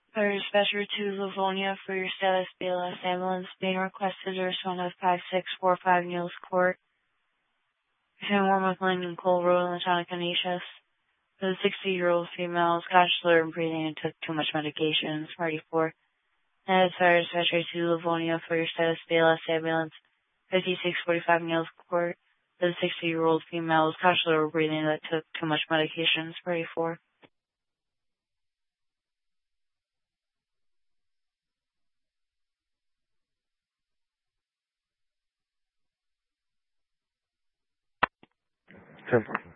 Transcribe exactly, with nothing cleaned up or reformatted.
For dispatcher to Livonia for your status B L S ambulance being requested to respond to five six four five Niels Court. Between Warmouth Lane and Cole Road in the town of Canisius. The sixty-year-old female is conscious, slurred, and breathing and took too much medication. It's Party four. And it's fire dispatcher to Livonia for your status B L S ambulance fifty-six forty-five Niels Court. The sixty-year-old female is conscious, slurred, breathing that took too much medication. It's Party four. ten four.